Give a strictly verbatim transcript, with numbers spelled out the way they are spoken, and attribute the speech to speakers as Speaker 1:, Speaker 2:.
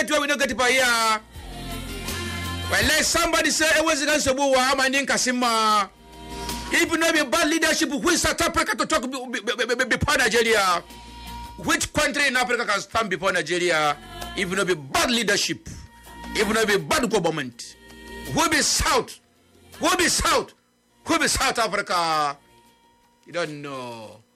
Speaker 1: get where we don't get it by here. Well, let somebody say, I was against the war, I'm in Kasima. If you know be bad leadership, who is South Africa to talk before Nigeria? Which country in Africa can stand before Nigeria? If you know be bad leadership, if you know be bad government, who be South? Who be South? Who be South Africa? You don't know.